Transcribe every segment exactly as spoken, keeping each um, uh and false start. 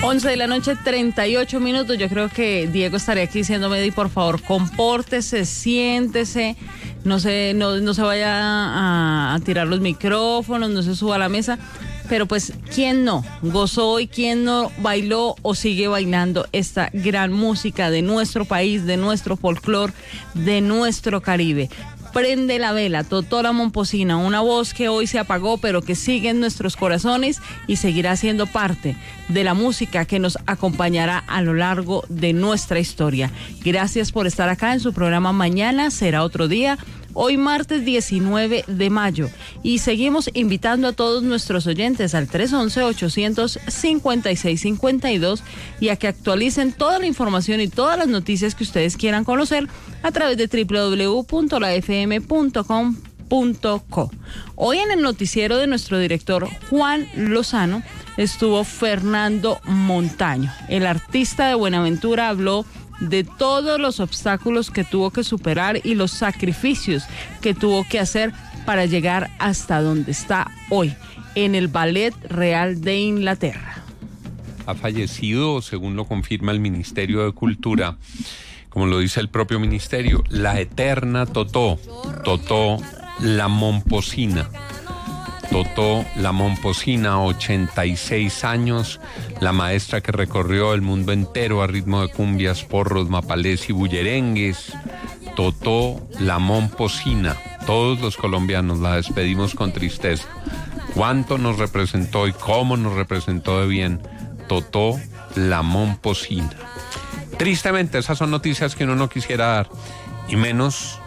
once de la noche, treinta y ocho minutos. Yo creo que Diego estaría aquí diciéndome, Di, por favor, compórtese, siéntese, no se, no, no se vaya a, a tirar los micrófonos, no se suba a la mesa. Pero pues, ¿quién no gozó y quién no bailó o sigue bailando esta gran música de nuestro país, de nuestro folclore, de nuestro Caribe? Prende la vela, Totó la Momposina, una voz que hoy se apagó, pero que sigue en nuestros corazones y seguirá siendo parte de la música que nos acompañará a lo largo de nuestra historia. Gracias por estar acá en su programa Mañana Será Otro Día. Hoy martes diecinueve de mayo y seguimos invitando a todos nuestros oyentes al tres once, ochocientos cincuenta y seis cincuenta y dos y a que actualicen toda la información y todas las noticias que ustedes quieran conocer a través de doble u doble u doble u punto la f m punto com punto co. Hoy en el noticiero de nuestro director Juan Lozano estuvo Fernando Montaño. El artista de Buenaventura habló de todos los obstáculos que tuvo que superar y los sacrificios que tuvo que hacer para llegar hasta donde está hoy, en el Ballet Real de Inglaterra. Ha fallecido, según lo confirma el Ministerio de Cultura, como lo dice el propio ministerio, la eterna Totó, Totó la Momposina. Totó la Momposina, ochenta y seis años, la maestra que recorrió el mundo entero a ritmo de cumbias, porros, mapalés y bullerengues. Totó la Momposina, todos los colombianos la despedimos con tristeza. Cuánto nos representó y cómo nos representó de bien Totó la Momposina. Tristemente, esas son noticias que uno no quisiera dar, y menos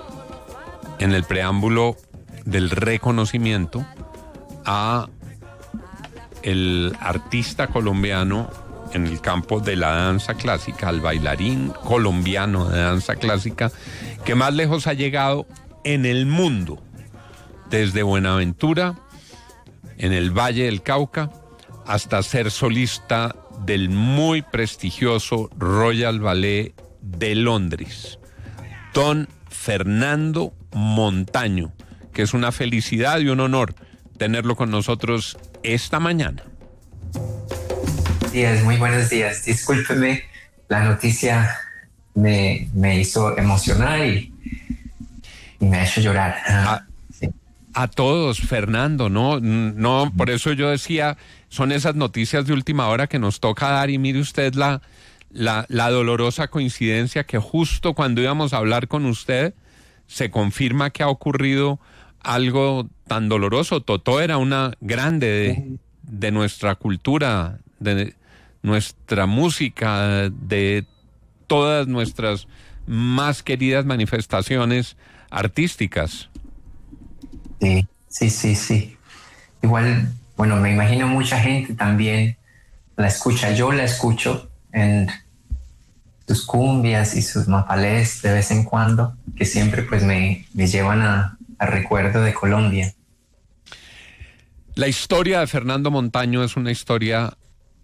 en el preámbulo del reconocimiento a el artista colombiano en el campo de la danza clásica, al bailarín colombiano de danza clásica que más lejos ha llegado en el mundo, desde Buenaventura, en el Valle del Cauca, hasta ser solista del muy prestigioso Royal Ballet de Londres, don Fernando Montaño, que es una felicidad y un honor tenerlo con nosotros esta mañana. Días, muy buenos días. Discúlpeme, la noticia me, me hizo emocionar y, y me ha hecho llorar. A, sí. a todos, Fernando, ¿no? No, por eso yo decía, son esas noticias de última hora que nos toca dar, y mire usted la, la, la dolorosa coincidencia que justo cuando íbamos a hablar con usted se confirma que ha ocurrido algo tan doloroso. Totó era una grande de, de nuestra cultura, de nuestra música, de todas nuestras más queridas manifestaciones artísticas. Sí, sí, sí, sí. Igual, bueno, me imagino mucha gente también la escucha. Yo la escucho en sus cumbias y sus mapalés de vez en cuando, que siempre pues me, me llevan a al recuerdo de Colombia. La historia de Fernando Montaño es una historia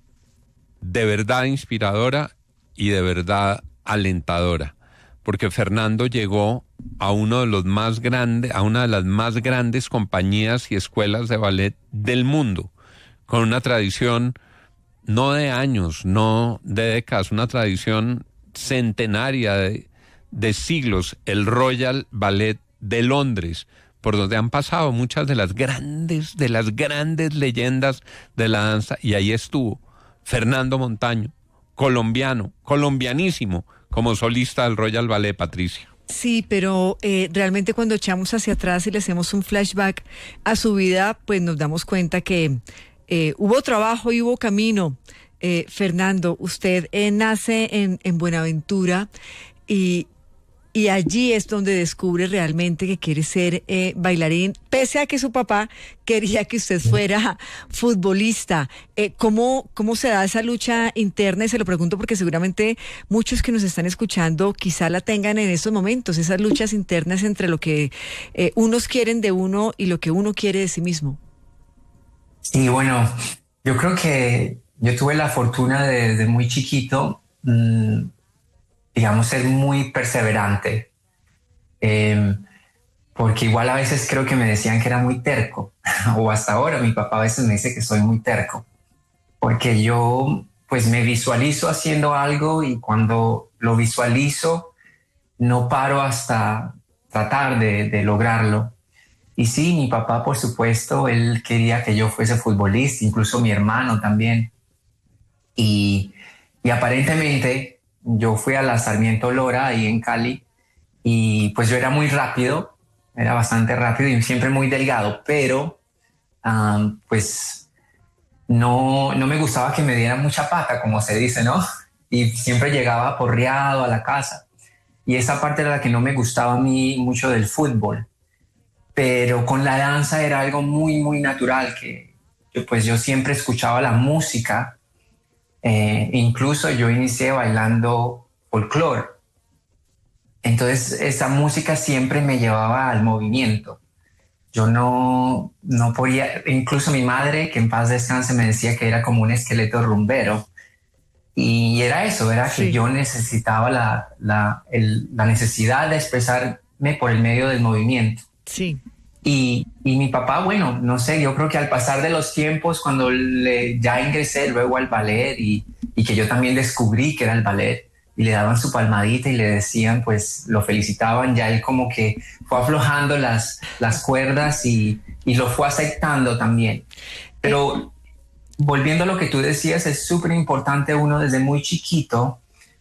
de verdad inspiradora y de verdad alentadora, porque Fernando llegó a uno de los más grandes, a una de las más grandes compañías y escuelas de ballet del mundo, con una tradición no de años, no de décadas, una tradición centenaria de, de siglos, el Royal Ballet de Londres, por donde han pasado muchas de las grandes, de las grandes leyendas de la danza, y ahí estuvo Fernando Montaño, colombiano, colombianísimo, como solista del Royal Ballet, Patricia. Sí, pero eh, realmente cuando echamos hacia atrás y le hacemos un flashback a su vida, pues nos damos cuenta que eh, hubo trabajo y hubo camino. Eh, Fernando, usted eh, nace en, en Buenaventura y Y allí es donde descubre realmente que quiere ser eh, bailarín, pese a que su papá quería que usted fuera futbolista. Eh, ¿cómo, ¿Cómo se da esa lucha interna? Y se lo pregunto porque seguramente muchos que nos están escuchando quizá la tengan en estos momentos, esas luchas internas entre lo que eh, unos quieren de uno y lo que uno quiere de sí mismo. Sí, bueno, yo creo que yo tuve la fortuna de, de muy chiquito, mmm, digamos, ser muy perseverante, eh, porque igual a veces creo que me decían que era muy terco, o hasta ahora mi papá a veces me dice que soy muy terco, porque yo pues me visualizo haciendo algo y cuando lo visualizo no paro hasta tratar de, de lograrlo. Y sí, mi papá, por supuesto, él quería que yo fuese futbolista, incluso mi hermano también. Y, y aparentemente yo fui a la Sarmiento Lora ahí en Cali y pues yo era muy rápido, era bastante rápido y siempre muy delgado, pero um, pues no, no me gustaba que me dieran mucha pata, como se dice, ¿no? Y siempre llegaba aporreado a la casa. Y esa parte era la que no me gustaba a mí mucho del fútbol. Pero con la danza era algo muy, muy natural, que yo, pues yo siempre escuchaba la música. Eh, incluso yo inicié bailando folclore. Entonces esa música siempre me llevaba al movimiento. Yo no, no podía, incluso mi madre, que en paz descanse, me decía que era como un esqueleto rumbero. Y era eso, era sí. que yo necesitaba la, la, el, la necesidad de expresarme por el medio del movimiento. Sí. Y, y mi papá, bueno, no sé, yo creo que al pasar de los tiempos, cuando le, ya ingresé luego al ballet y, y que yo también descubrí que era el ballet y le daban su palmadita y le decían, pues lo felicitaban, ya él como que fue aflojando las, las cuerdas y, y lo fue aceptando también. Pero volviendo a lo que tú decías, es súper importante uno desde muy chiquito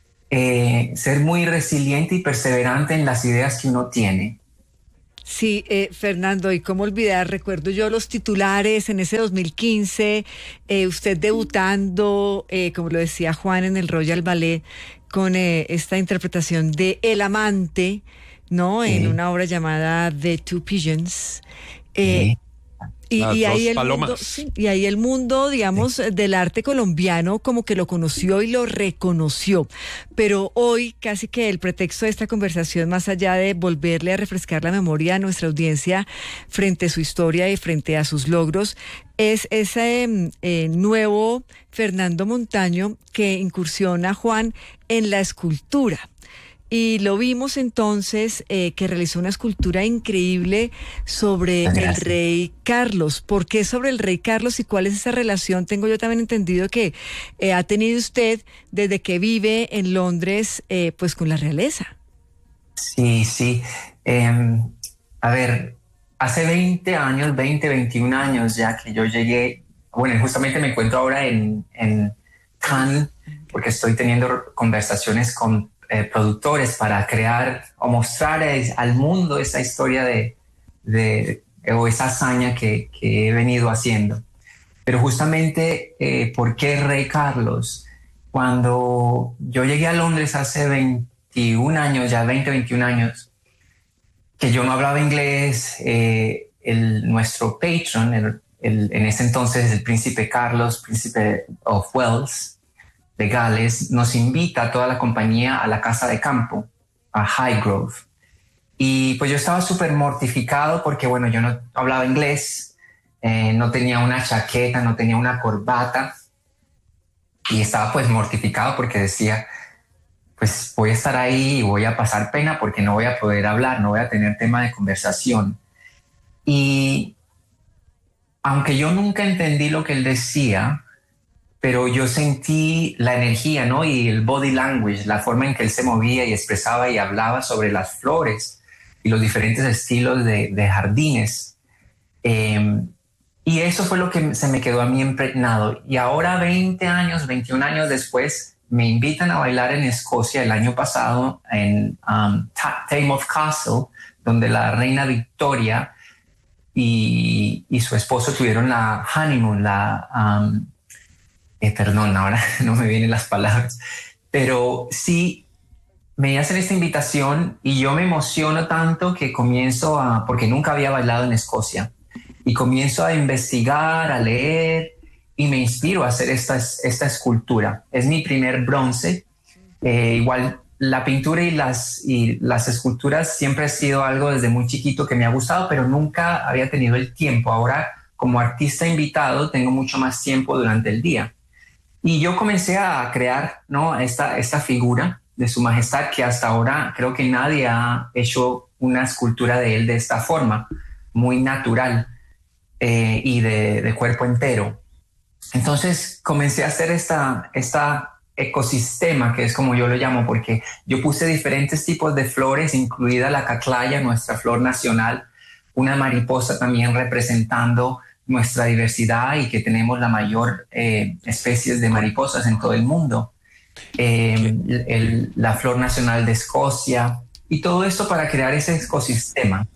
eh, ser muy resiliente y perseverante en las ideas que uno tiene. Sí, eh, Fernando, y cómo olvidar, recuerdo yo los titulares en ese dos mil quince, eh, usted debutando, eh, como lo decía Juan, en el Royal Ballet, con eh, esta interpretación de El Amante, ¿no? Sí. En una obra llamada The Two Pigeons. Eh, sí. Y, y, ahí el mundo, sí, y ahí el mundo, digamos, sí. del arte colombiano como que lo conoció y lo reconoció. Pero hoy casi que el pretexto de esta conversación, más allá de volverle a refrescar la memoria a nuestra audiencia frente a su historia y frente a sus logros, es ese eh, nuevo Fernando Montaño que incursiona, Juan, en la escultura. Y lo vimos entonces eh, que realizó una escultura increíble sobre Gracias. el rey Carlos. ¿Por qué sobre el rey Carlos y cuál es esa relación? Tengo yo también entendido que eh, ha tenido usted desde que vive en Londres, eh, pues con la realeza. Sí, sí. Eh, a ver, hace veinte años, veinte, veintiún años ya que yo llegué, bueno, justamente me encuentro ahora en, en Cannes porque estoy teniendo conversaciones con Eh, productores para crear o mostrar eh, al mundo esa historia de, de o esa hazaña que, que he venido haciendo. Pero justamente, eh, ¿por qué Rey Carlos? Cuando yo llegué a Londres hace veintiún años, ya veinte, veintiún años, que yo no hablaba inglés, eh, el, nuestro patron, el, el, en ese entonces el príncipe Carlos, príncipe of Wales, de Gales, nos invita a toda la compañía a la casa de campo, a Highgrove. Y pues yo estaba súper mortificado porque, bueno, yo no hablaba inglés, eh, no tenía una chaqueta, no tenía una corbata. Y estaba pues mortificado porque decía, pues voy a estar ahí y voy a pasar pena porque no voy a poder hablar, no voy a tener tema de conversación. Y aunque yo nunca entendí lo que él decía, pero yo sentí la energía, ¿no? Y el body language, la forma en que él se movía y expresaba y hablaba sobre las flores y los diferentes estilos de, de jardines. Eh, y eso fue lo que se me quedó a mí impregnado. Y ahora, veinte años, veintiún años después, me invitan a bailar en Escocia el año pasado en um, Taymouth Castle, donde la reina Victoria y, y su esposo tuvieron la honeymoon, la... Um, Eh, perdón, ahora no me vienen las palabras, pero sí me hacen esta invitación y yo me emociono tanto que comienzo a, porque nunca había bailado en Escocia, y comienzo a investigar, a leer y me inspiro a hacer esta, esta escultura. Es mi primer bronce. Eh, igual la pintura y las, y las esculturas siempre ha sido algo desde muy chiquito que me ha gustado, pero nunca había tenido el tiempo. Ahora, como artista invitado, tengo mucho más tiempo durante el día. Y yo comencé a crear, ¿no? esta, esta figura de Su Majestad, que hasta ahora creo que nadie ha hecho una escultura de él de esta forma, muy natural eh, y de, de cuerpo entero. entonces comencé a hacer esta, esta ecosistema, que es como yo lo llamo, porque yo puse diferentes tipos de flores, incluida la caclaya, nuestra flor nacional, una mariposa también representando nuestra diversidad y que tenemos la mayor eh, especies de mariposas en todo el mundo. Eh, el, la flor nacional de Escocia y todo esto para crear ese ecosistema.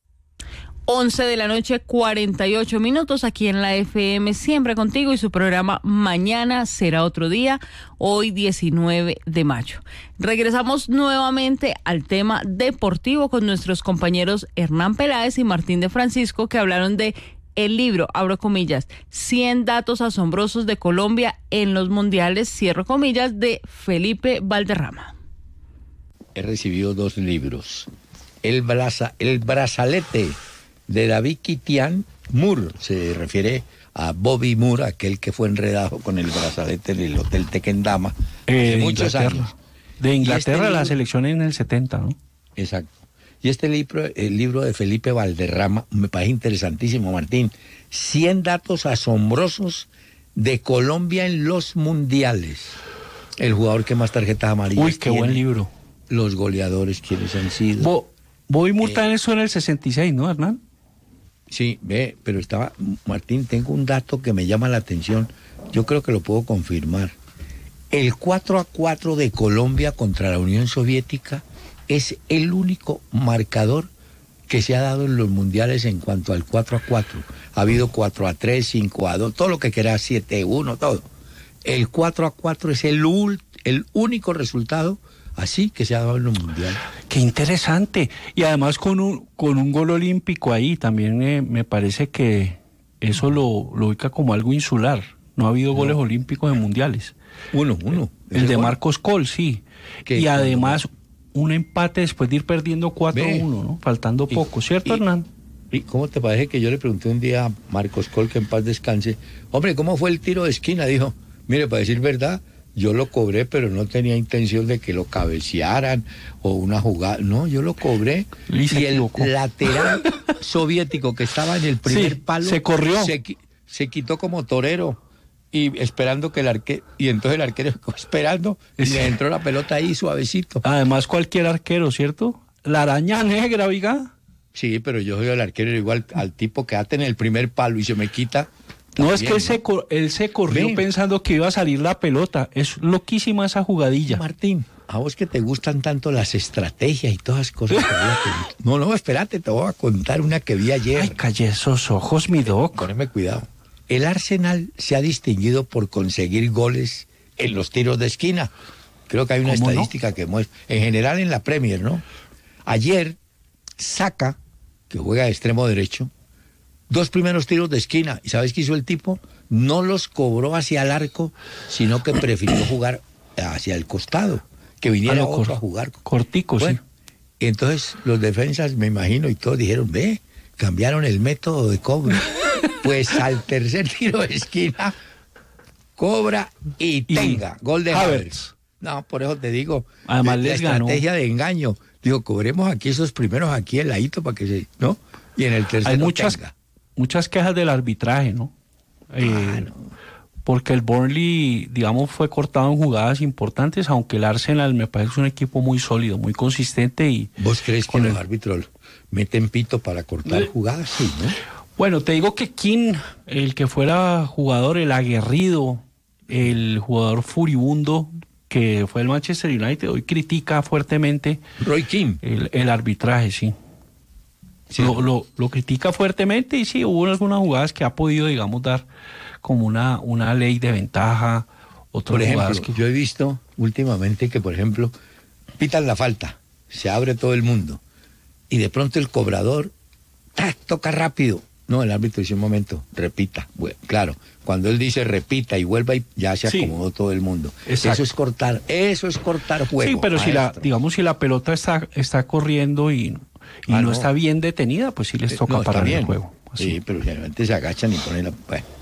once de la noche, cuarenta y ocho minutos aquí en la F M, siempre contigo, y su programa Mañana será otro día, hoy diecinueve de mayo. Regresamos nuevamente al tema deportivo con nuestros compañeros Hernán Peláez y Martín de Francisco, que hablaron de el libro, abro comillas, cien datos asombrosos de Colombia en los mundiales, cierro comillas, de Felipe Valderrama. He recibido dos libros. El, braza, el brazalete de David Kitian Moore, se refiere a Bobby Moore, aquel que fue enredado con el brazalete en el Hotel Tequendama eh, hace muchos años. De Inglaterra, este la libro, selección en el setenta, ¿no? Exacto. Y este libro, el libro de Felipe Valderrama, me parece interesantísimo, Martín. cien datos asombrosos de Colombia en los mundiales. El jugador que más tarjetas amarillas Uy, qué tiene, buen libro. Los goleadores, quienes han sido. Bo, Bobby Moore eh, eso en el sesenta y seis, ¿no, Hernán? Sí, ve, pero estaba, Martín, tengo un dato que me llama la atención. Yo creo que lo puedo confirmar. El cuatro a cuatro de Colombia contra la Unión Soviética es el único marcador que se ha dado en los mundiales en cuanto al cuatro a cuatro. Ha habido cuatro a tres, cinco a dos, todo lo que quiera, siete a uno, todo. El cuatro a cuatro es el, ul, el único resultado así que se ha dado en los mundiales. Qué interesante. Y además con un, con un gol olímpico ahí, también eh, me parece que eso lo, lo ubica como algo insular. No ha habido no. goles olímpicos en mundiales. Uno, uno. El de gol? Marcos Col, sí. Y además un empate después de ir perdiendo cuatro a uno, ¿no? Faltando y, poco, ¿cierto, y, Hernán? ¿Y cómo te parece que yo le pregunté un día a Marcos Col, que en paz descanse, hombre, ¿cómo fue el tiro de esquina? Dijo, mire, para decir verdad, yo lo cobré, pero no tenía intención de que lo cabecearan o una jugada. No, yo lo cobré. Y, y el lateral soviético que estaba en el primer sí, palo se corrió. Se, se quitó como torero y esperando que el arquero, y entonces el arquero esperando y sí. le entró la pelota ahí suavecito. Además cualquier arquero, ¿cierto? La araña negra, oiga. Sí, pero yo soy el arquero igual al tipo que ata en el primer palo y se me quita. También, no, es que él, ¿no? se, él se corrió Ven. pensando que iba a salir la pelota. Es loquísima esa jugadilla. Martín, a vos que te gustan tanto las estrategias y todas las cosas. que no, no, espérate, te voy a contar una que vi ayer. Ay, calle esos ojos, mi doc. Poneme cuidado. El Arsenal se ha distinguido por conseguir goles en los tiros de esquina. Creo que hay una estadística no? que muestra. En general en la Premier, ¿no? Ayer, Saka, que juega de extremo derecho, dos primeros tiros de esquina. ¿Y sabes qué hizo el tipo? No los cobró hacia el arco, sino que prefirió jugar hacia el costado. Que viniera otro cor- a jugar. Cortico, bueno, sí. Entonces los defensas, me imagino, y todos dijeron, ve, cambiaron el método de cobro. Pues al tercer tiro de esquina, cobra y tenga. Y gol de Havertz. No, por eso te digo, además la les estrategia ganó. de engaño. Digo, cobremos aquí esos primeros aquí el ladito para que se, ¿no? Y en el tercero hay muchas, tenga. muchas quejas del arbitraje, ¿no? Eh, ah, no. Porque el Burnley, digamos, fue cortado en jugadas importantes, aunque el Arsenal me parece un equipo muy sólido, muy consistente. Y ¿vos crees que los el... árbitros meten pito para cortar ¿Eh? jugadas? Sí, ¿no? Bueno, te digo que King, el que fuera jugador, el aguerrido, el jugador furibundo que fue el Manchester United, hoy critica fuertemente Roy Keane el, el arbitraje, sí. sí. Lo, lo, lo critica fuertemente y sí, hubo algunas jugadas que ha podido, digamos, dar como una, una ley de ventaja. Otras por ejemplo, que... yo he visto últimamente que, por ejemplo, pitan la falta, se abre todo el mundo y de pronto el cobrador ¡tac! Toca rápido. No, el árbitro dice un momento, repita. Bueno, claro, cuando él dice repita y vuelva, y ya se acomodó sí. todo el mundo. Exacto. Eso es cortar, eso es cortar juego. Sí, pero si la, digamos, si la pelota está, está corriendo y, y ah, no, no está bien detenida, pues sí les toca no, parar el juego. Así. Sí, pero generalmente se agachan y ponen la... Bueno.